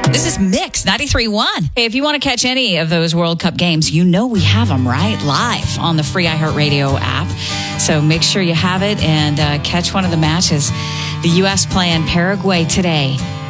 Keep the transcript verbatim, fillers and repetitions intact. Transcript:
This is Mix ninety-three point one. Hey, if you want to catch any of those World Cup games, you know we have them, right? Live on the free iHeartRadio app. So make sure you have it and uh, catch one of the matches. The U S playing Paraguay today